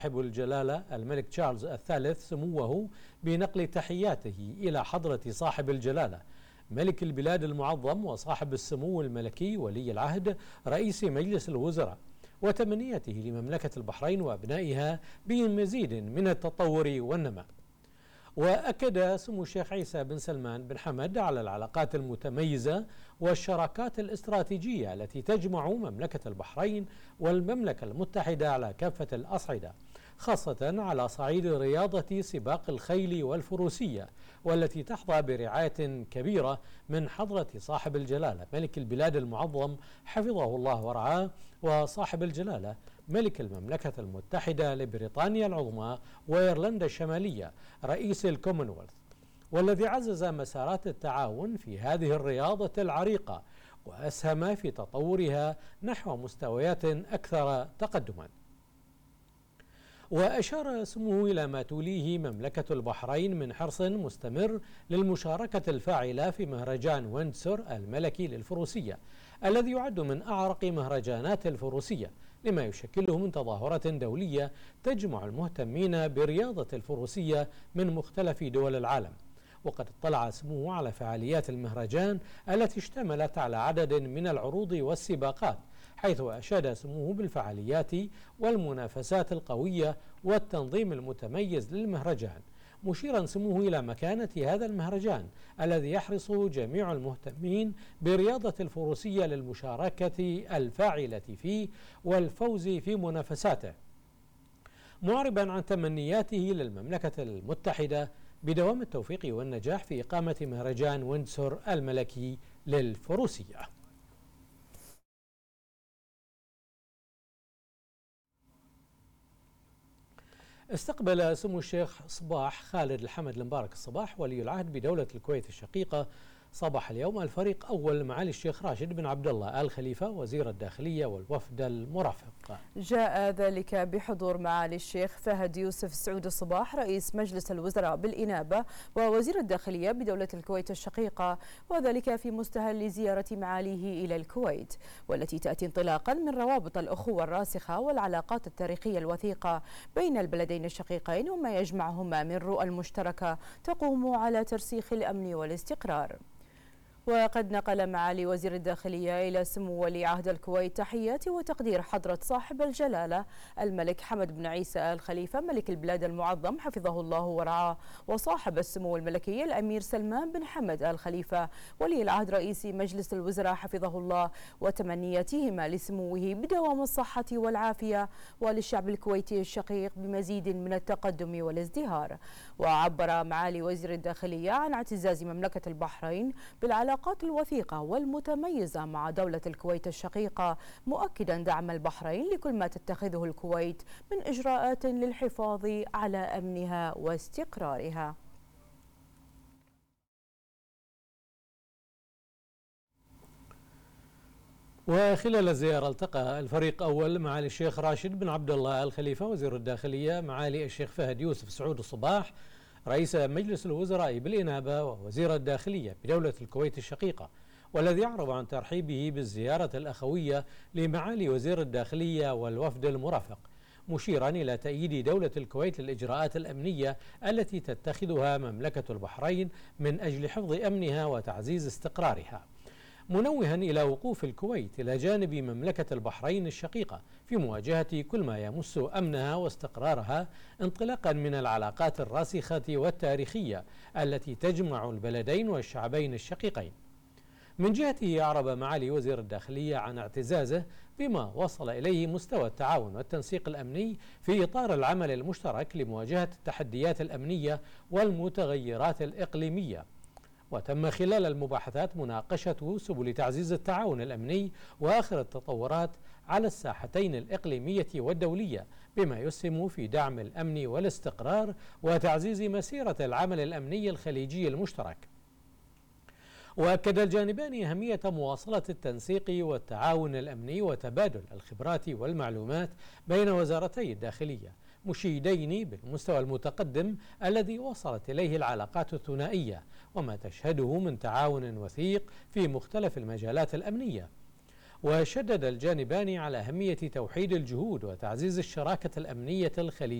صاحب الجلالة الملك تشارلز الثالث سموه بنقل تحياته إلى حضرة صاحب الجلالة ملك البلاد المعظم وصاحب السمو الملكي ولي العهد رئيس مجلس الوزراء، وتمنيته لمملكة البحرين وأبنائها بمزيد من التطور والنماء. وأكد سمو الشيخ عيسى بن سلمان بن حمد على العلاقات المتميزة والشراكات الاستراتيجية التي تجمع مملكة البحرين والمملكة المتحدة على كافة الأصعدة، خاصة على صعيد رياضة سباق الخيل والفروسية، والتي تحظى برعاية كبيرة من حضرة صاحب الجلالة ملك البلاد المعظم حفظه الله ورعاه، وصاحب الجلالة ملك المملكة المتحدة لبريطانيا العظمى وإيرلندا الشمالية رئيس الكومنولث، والذي عزز مسارات التعاون في هذه الرياضة العريقة وأسهم في تطورها نحو مستويات أكثر تقدما. وأشار سموه إلى ما توليه مملكة البحرين من حرص مستمر للمشاركة الفاعلة في مهرجان ويندسور الملكي للفروسية، الذي يعد من أعرق مهرجانات الفروسية، لما يشكله من تظاهرات دولية تجمع المهتمين برياضة الفروسية من مختلف دول العالم. وقد اطلع سموه على فعاليات المهرجان التي اشتملت على عدد من العروض والسباقات، حيث أشاد سموه بالفعاليات والمنافسات القوية والتنظيم المتميز للمهرجان، مشيرا سموه إلى مكانة هذا المهرجان الذي يحرص جميع المهتمين برياضة الفروسية للمشاركة الفاعلة فيه والفوز في منافساته، معربا عن تمنياته للمملكة المتحدة بدوام التوفيق والنجاح في إقامة مهرجان ويندسور الملكي للفروسية. استقبل سمو الشيخ صباح خالد الحمد المبارك الصباح ولي العهد بدولة الكويت الشقيقة صباح اليوم الفريق أول معالي الشيخ راشد بن عبد الله آل خليفة وزير الداخلية والوفد المرافق. جاء ذلك بحضور معالي الشيخ فهد يوسف سعود الصباح رئيس مجلس الوزراء بالإنابة ووزير الداخلية بدولة الكويت الشقيقة، وذلك في مستهل زيارة معاليه إلى الكويت، والتي تأتي انطلاقا من روابط الأخوة الراسخة والعلاقات التاريخية الوثيقة بين البلدين الشقيقين، وما يجمعهما من رؤى المشتركة تقوم على ترسيخ الأمن والاستقرار. وقد نقل معالي وزير الداخلية إلى سمو ولي عهد الكويت تحيات وتقدير حضرة صاحب الجلالة الملك حمد بن عيسى آل خليفة ملك البلاد المعظم حفظه الله ورعاه، وصاحب السمو الملكي الأمير سلمان بن حمد آل خليفة ولي العهد رئيس مجلس الوزراء حفظه الله، وتمنياتهما لسموه بدوام الصحة والعافية وللشعب الكويتي الشقيق بمزيد من التقدم والازدهار. وعبر معالي وزير الداخلية عن اعتزاز مملكة البحرين بالعلاقات الوثيقة والمتميزة مع دولة الكويت الشقيقة، مؤكدا دعم البحرين لكل ما تتخذه الكويت من إجراءات للحفاظ على أمنها واستقرارها. وخلال الزيارة التقى الفريق أول معالي الشيخ راشد بن عبد الله آل خليفة وزير الداخلية معالي الشيخ فهد يوسف سعود الصباح رئيس مجلس الوزراء بالإنابة ووزير الداخلية بدولة الكويت الشقيقة، والذي أعرب عن ترحيبه بالزيارة الأخوية لمعالي وزير الداخلية والوفد المرافق، مشيرا إلى تأييد دولة الكويت للإجراءات الأمنية التي تتخذها مملكة البحرين من أجل حفظ أمنها وتعزيز استقرارها، منوها إلى وقوف الكويت إلى جانب مملكة البحرين الشقيقة في مواجهة كل ما يمس أمنها واستقرارها، انطلاقا من العلاقات الراسخة والتاريخية التي تجمع البلدين والشعبين الشقيقين. من جهته أعرب معالي وزير الداخلية عن اعتزازه بما وصل إليه مستوى التعاون والتنسيق الأمني في إطار العمل المشترك لمواجهة التحديات الأمنية والمتغيرات الإقليمية. وتم خلال المباحثات مناقشة سبل تعزيز التعاون الأمني وآخر التطورات على الساحتين الإقليمية والدولية، بما يسهم في دعم الأمن والاستقرار وتعزيز مسيرة العمل الأمني الخليجي المشترك. وأكد الجانبان أهمية مواصلة التنسيق والتعاون الأمني وتبادل الخبرات والمعلومات بين وزارتي الداخلية، مشيدين بالمستوى المتقدم الذي وصلت إليه العلاقات الثنائية وما تشهده من تعاون وثيق في مختلف المجالات الأمنية. وشدد الجانبان على أهمية توحيد الجهود وتعزيز الشراكة الأمنية الخليجية